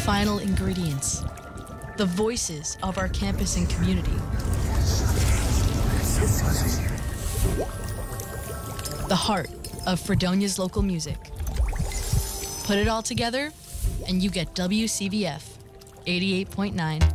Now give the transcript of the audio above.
final ingredients, the voices of our campus and community. The heart of Fredonia's local music. Put it all together, and you get WCVF 88.9